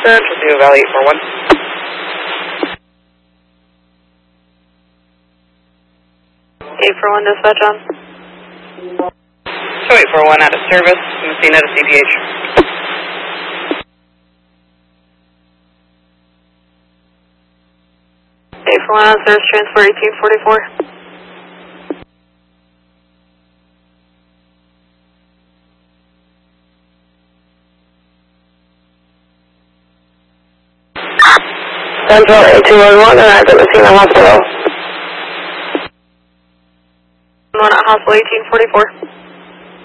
Central to Valley 841. 841 dispatch on. Show 841 out of service, Messina to CPH. One out of service, transfer 1844. Central 8211 and I'm at Messina Hospital. 1 at Hospital 1844.